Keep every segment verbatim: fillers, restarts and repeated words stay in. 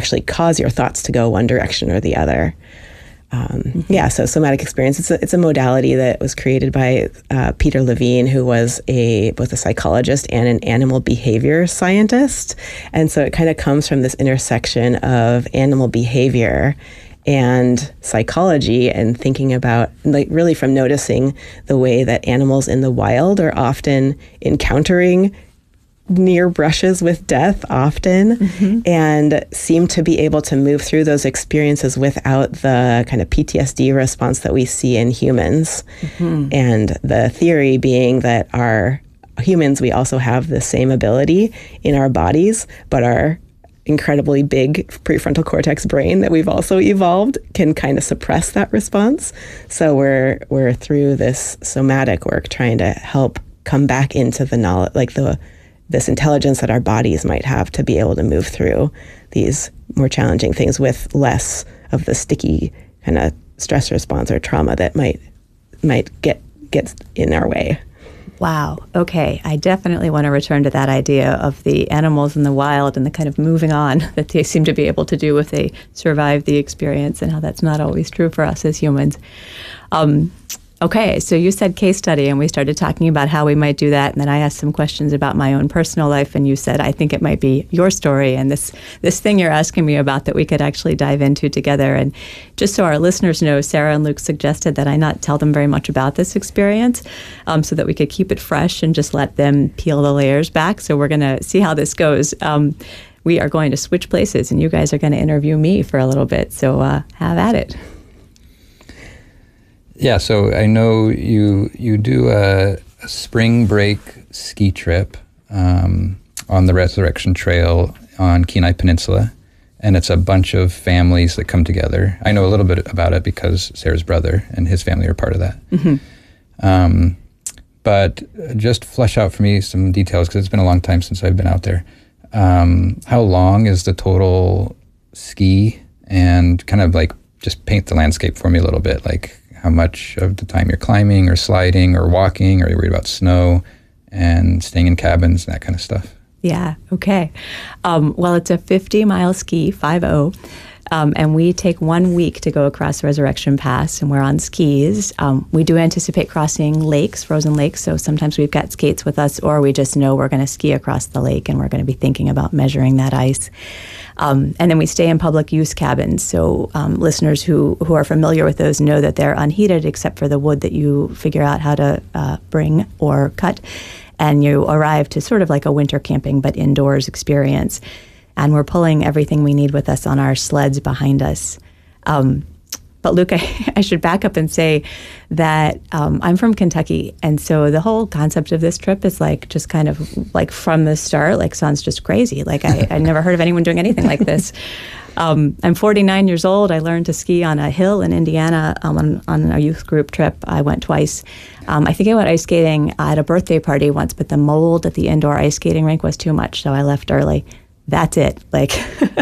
actually cause your thoughts to go one direction or the other. Um, mm-hmm. Yeah, so somatic experience, it's a, it's a modality that was created by uh, Peter Levine, who was a both a psychologist and an animal behavior scientist. And so it kind of comes from this intersection of animal behavior and psychology, and thinking about, like, really from noticing the way that animals in the wild are often encountering near brushes with death often, mm-hmm. and seem to be able to move through those experiences without the kind of P T S D response that we see in humans. Mm-hmm. And the theory being that our humans, we also have the same ability in our bodies, but our incredibly big prefrontal cortex brain that we've also evolved can kind of suppress that response. So we're we're through this somatic work trying to help come back into the knowledge, like the this intelligence that our bodies might have to be able to move through these more challenging things with less of the sticky kind of stress response or trauma that might might get get in our way. Wow. Okay. I definitely want to return to that idea of the animals in the wild and the kind of moving on that they seem to be able to do if they survive the experience, and how that's not always true for us as humans. Um, Okay, so you said case study, and we started talking about how we might do that, and then I asked some questions about my own personal life, and you said, I think it might be your story and this this thing you're asking me about that we could actually dive into together. And just so our listeners know, Sarah and Luke suggested that I not tell them very much about this experience, um, so that we could keep it fresh and just let them peel the layers back. So we're going to see how this goes. Um, we are going to switch places, and you guys are going to interview me for a little bit, so uh, have at it. Yeah, so I know you you do a, a spring break ski trip um, on the Resurrection Trail on Kenai Peninsula, and it's a bunch of families that come together. I know a little bit about it because Sarah's brother and his family are part of that. Mm-hmm. Um, but just flesh out for me some details, because it's been a long time since I've been out there. Um, how long is the total ski? And kind of like just paint the landscape for me a little bit, like how much of the time you're climbing or sliding or walking, or you're worried about snow and staying in cabins and that kind of stuff. Yeah, okay. Um, well, it's a fifty-mile ski, five oh, um, and we take one week to go across Resurrection Pass, and we're on skis. Um, we do anticipate crossing lakes, frozen lakes, so sometimes we've got skates with us, or we just know we're going to ski across the lake, and we're going to be thinking about measuring that ice. Um, and then we stay in public use cabins. So um, listeners who, who are familiar with those know that they're unheated except for the wood that you figure out how to uh, bring or cut. And you arrive to sort of like a winter camping but indoors experience. And we're pulling everything we need with us on our sleds behind us. Um, But Luke, I, I should back up and say that um, I'm from Kentucky. And so the whole concept of this trip is like just kind of like from the start, like sounds just crazy. Like I, I never heard of anyone doing anything like this. Um, I'm forty-nine years old. I learned to ski on a hill in Indiana um, on, on a youth group trip. I went twice. Um, I think I went ice skating at a birthday party once, but the mold at the indoor ice skating rink was too much, so I left early. That's it. Like,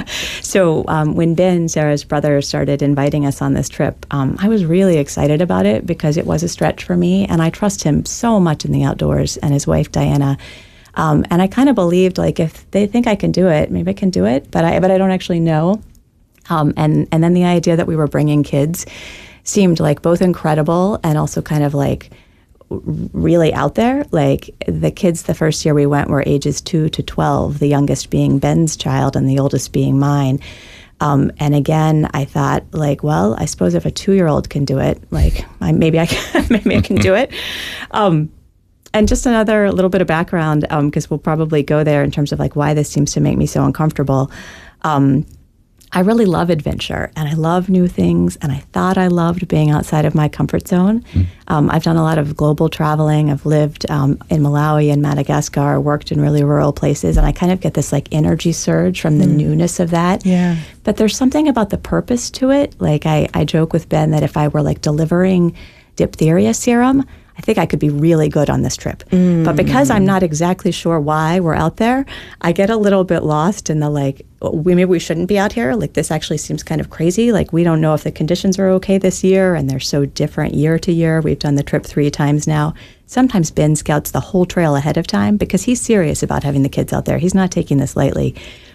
so um, when Ben, Sarah's brother, started inviting us on this trip, um, I was really excited about it because it was a stretch for me, and I trust him so much in the outdoors, and his wife Diana. Um, and I kind of believed, like, if they think I can do it, maybe I can do it, but I but I don't actually know. Um, and and then the idea that we were bringing kids seemed like both incredible and also kind of like really out there. Like the kids the first year we went were ages two to twelve, the youngest being Ben's child and the oldest being mine. Um, and again, I thought, like, well, I suppose if a two-year-old can do it, like I, maybe I can, maybe I can do it. Um, and just another little bit of background, because um, we'll probably go there in terms of like why this seems to make me so uncomfortable. Um, I really love adventure, and I love new things, and I thought I loved being outside of my comfort zone. Mm. Um, I've done a lot of global traveling. I've lived um, in Malawi and Madagascar, worked in really rural places, and I kind of get this like energy surge from the mm. newness of that. Yeah. But there's something about the purpose to it. Like I, I joke with Ben that if I were like delivering diphtheria serum, I think I could be really good on this trip. Mm. But because I'm not exactly sure why we're out there, I get a little bit lost in the like, we, maybe we shouldn't be out here. Like this actually seems kind of crazy. Like we don't know if the conditions are okay this year, and they're so different year to year. We've done the trip three times now. Sometimes Ben scouts the whole trail ahead of time because he's serious about having the kids out there. He's not taking this lightly.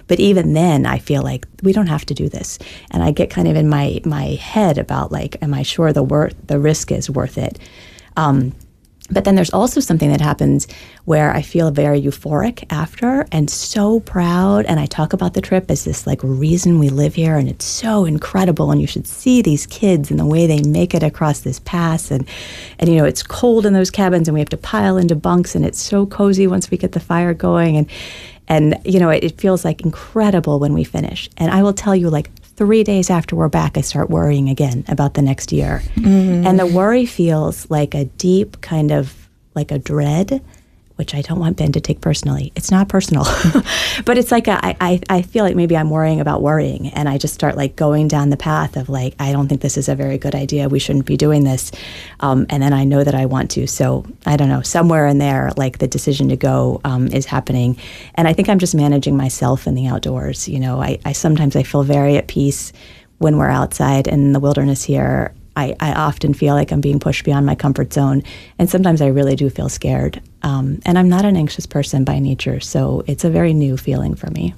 But even then, I feel like we don't have to do this. And I get kind of in my, my head about like, am I sure the worth, the risk is worth it? Um, But then there's also something that happens where I feel very euphoric after and so proud. And I talk about the trip as this like reason we live here. And it's so incredible. And you should see these kids and the way they make it across this pass. And, and you know, it's cold in those cabins and we have to pile into bunks. And it's so cozy once we get the fire going. And, and you know, it, it feels like incredible when we finish. And I will tell you, like, three days after we're back, I start worrying again about the next year. Mm-hmm. And the worry feels like a deep kind of, like a dread, which I don't want Ben to take personally. It's not personal. But it's like, a, I, I feel like maybe I'm worrying about worrying. And I just start like going down the path of like, I don't think this is a very good idea. We shouldn't be doing this. Um, and then I know that I want to. So I don't know, somewhere in there, like the decision to go um, is happening. And I think I'm just managing myself in the outdoors. You know, I, I sometimes I feel very at peace when we're outside in the wilderness here. I, I often feel like I'm being pushed beyond my comfort zone. And sometimes I really do feel scared. Um, and I'm not an anxious person by nature, so it's a very new feeling for me.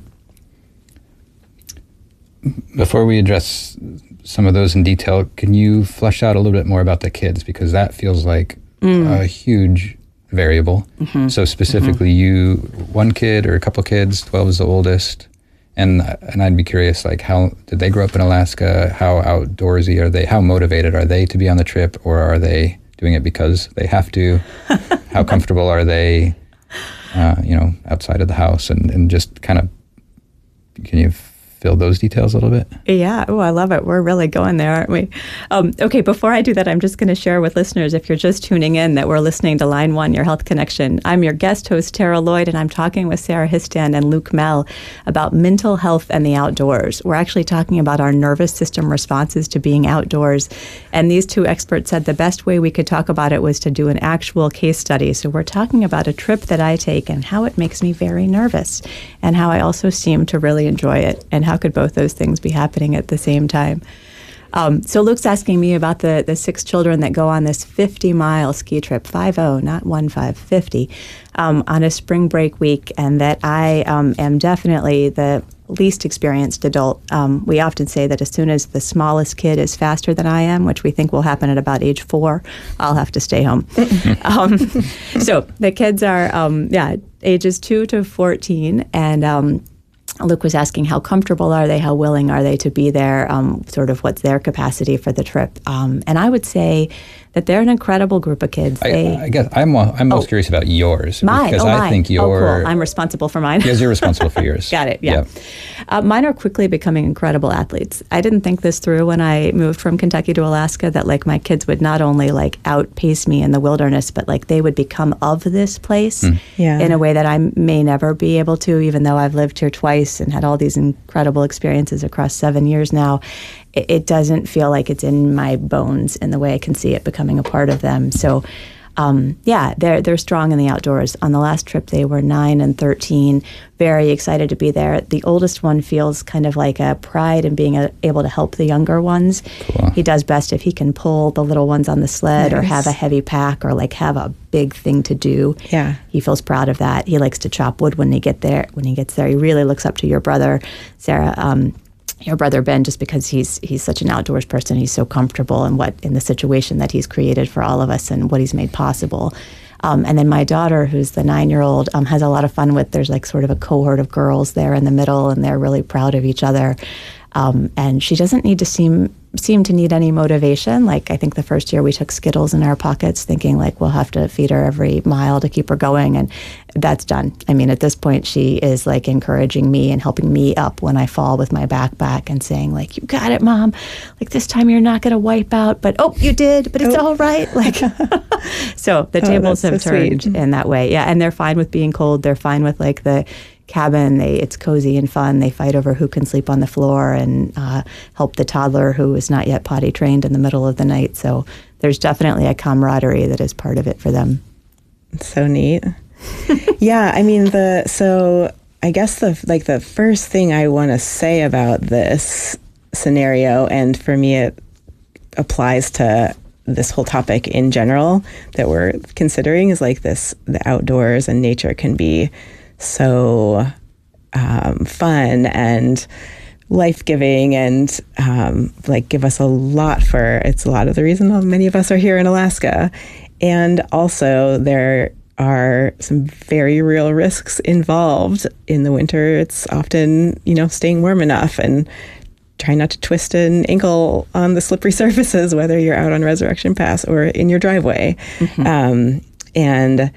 Before we address some of those in detail, can you flesh out a little bit more about the kids? Because that feels like mm. a huge variable. Mm-hmm. So specifically mm-hmm. you, one kid or a couple kids, twelve is the oldest. And and I'd be curious, like, how did they grow up in Alaska? How outdoorsy are they? How motivated are they to be on the trip? Or are they doing it because they have to? How comfortable are they, uh, you know, outside of the house? And, and just kind of, can you fill those details a little bit? Yeah. Oh, I love it. We're really going there, aren't we? Um, okay, before I do that, I'm just going to share with listeners, if you're just tuning in, that we're listening to Line One, Your Health Connection. I'm your guest host, Tara Lloyd, and I'm talking with Sarah Histand and Luke Mell about mental health and the outdoors. We're actually talking about our nervous system responses to being outdoors. And these two experts said the best way we could talk about it was to do an actual case study. So we're talking about a trip that I take and how it makes me very nervous and how I also seem to really enjoy it. And how could both those things be happening at the same time? Um, so Luke's asking me about the, the six children that go on this fifty-mile ski trip, five oh, not one five, fifty, um, on a spring break week, and that I um, am definitely the least experienced adult. Um, we often say that as soon as the smallest kid is faster than I am, which we think will happen at about age four, I'll have to stay home. um, so the kids are, um, yeah, ages two to fourteen, and um, Luke was asking how comfortable are they, how willing are they to be there, um, sort of what's their capacity for the trip. Um, and I would say that they're an incredible group of kids. They, I, I guess I'm I'm most oh, curious about yours. Mine, because oh, I mine. think you're. Oh, cool. I'm responsible for mine. Yes, you're responsible for yours. Got it, yeah. yeah. Uh, mine are quickly becoming incredible athletes. I didn't think this through when I moved from Kentucky to Alaska, that like my kids would not only like outpace me in the wilderness, but like they would become of this place mm. yeah. in a way that I may never be able to, even though I've lived here twice and had all these incredible experiences across seven years now. It doesn't feel like it's in my bones in the way I can see it becoming a part of them. So, um, yeah, they're they're strong in the outdoors. On the last trip, they were nine and thirteen, very excited to be there. The oldest one feels kind of like a pride in being a, able to help the younger ones. Cool. He does best if he can pull the little ones on the sled nice. Or have a heavy pack or like have a big thing to do. Yeah, he feels proud of that. He likes to chop wood when he get there. When he gets there, he really looks up to your brother, Sarah. Um, your brother Ben, just because he's he's such an outdoors person, he's so comfortable in what in the situation that he's created for all of us and what he's made possible. Um, and then my daughter, who's the nine-year-old, um, has a lot of fun with. There's like sort of a cohort of girls there in the middle, and they're really proud of each other. Um, and she doesn't need to seem seem to need any motivation. Like I think the first year we took Skittles in our pockets, thinking like we'll have to feed her every mile to keep her going, and that's done. I mean, at this point, she is like encouraging me and helping me up when I fall with my backpack and saying like, "You got it, Mom. Like this time you're not going to wipe out, but oh, you did, but it's oh. all right." Like, so the tables oh, have so turned sweet. In that way. Yeah, and they're fine with being cold. They're fine with like the cabin. They it's cozy and fun. They fight over who can sleep on the floor and uh, help the toddler who is not yet potty trained in the middle of the night. So there's definitely a camaraderie that is part of it for them. It's so neat. Yeah, I mean the so I guess the like the first thing I want to say about this scenario, and for me it applies to this whole topic in general that we're considering, is like this: the outdoors and nature can be so um, fun and life-giving and um, like give us a lot for, it's a lot of the reason many of us are here in Alaska. And also there are some very real risks involved. In the winter, it's often, you know, staying warm enough and trying not to twist an ankle on the slippery surfaces, whether you're out on Resurrection Pass or in your driveway. Mm-hmm. Um, and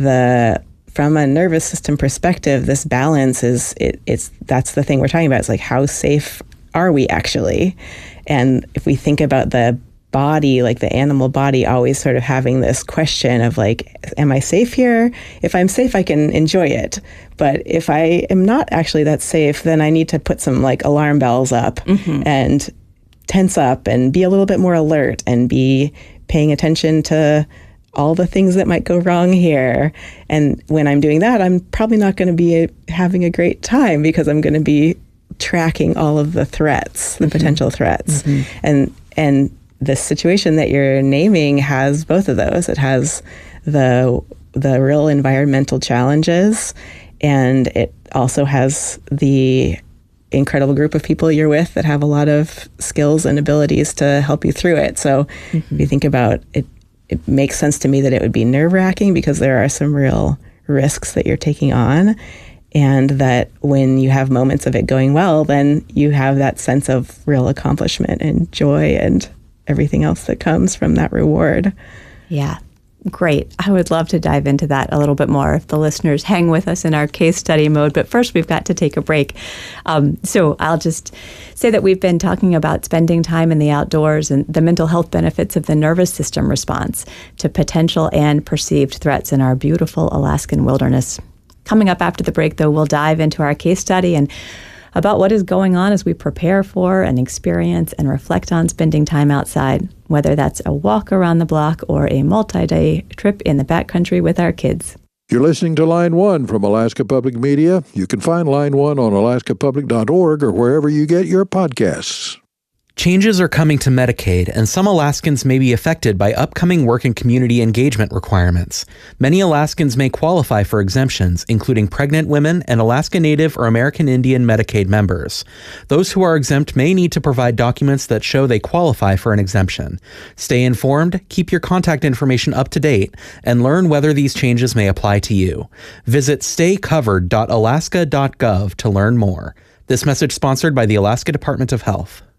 the from a nervous system perspective, this balance is, it, it's that's the thing we're talking about. It's like, how safe are we actually? And if we think about the body, like the animal body, always sort of having this question of like, am I safe here? If I'm safe, I can enjoy it. But if I am not actually that safe, then I need to put some like alarm bells up mm-hmm. and tense up and be a little bit more alert and be paying attention to all the things that might go wrong here. And when I'm doing that, I'm probably not going to be a, having a great time because I'm going to be tracking all of the threats, the mm-hmm. potential threats. Mm-hmm. And, and, the situation that you're naming has both of those. It has the the real environmental challenges, and it also has the incredible group of people you're with that have a lot of skills and abilities to help you through it. So mm-hmm. if you think about it, it makes sense to me that it would be nerve-wracking because there are some real risks that you're taking on, and that when you have moments of it going well, then you have that sense of real accomplishment and joy and everything else that comes from that reward. Yeah, great. I would love to dive into that a little bit more if the listeners hang with us in our case study mode. But first, we've got to take a break. Um, so I'll just say that we've been talking about spending time in the outdoors and the mental health benefits of the nervous system response to potential and perceived threats in our beautiful Alaskan wilderness. Coming up after the break, though, we'll dive into our case study and about what is going on as we prepare for and experience and reflect on spending time outside, whether that's a walk around the block or a multi-day trip in the backcountry with our kids. You're listening to Line One from Alaska Public Media. You can find Line One on alaska public dot org or wherever you get your podcasts. Changes are coming to Medicaid, and some Alaskans may be affected by upcoming work and community engagement requirements. Many Alaskans may qualify for exemptions, including pregnant women and Alaska Native or American Indian Medicaid members. Those who are exempt may need to provide documents that show they qualify for an exemption. Stay informed, keep your contact information up to date, and learn whether these changes may apply to you. Visit stay covered dot alaska dot gov to learn more. This message sponsored by the Alaska Department of Health.